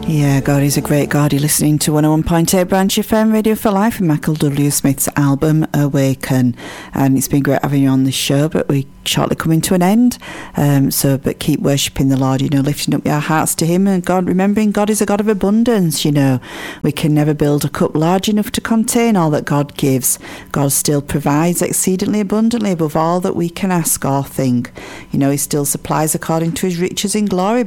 Yeah, God is a great God. You're listening to 101.8 Branch FM Radio for Life and Michael W. Smith's album Awaken. And it's been great having you on this show, but we shortly coming to an end. But keep worshipping the Lord, lifting up your hearts to Him, and God, remembering God is a God of abundance. We can never build a cup large enough to contain all that God gives. God still provides exceedingly abundantly above all that we can ask or think. He still supplies according to His riches in glory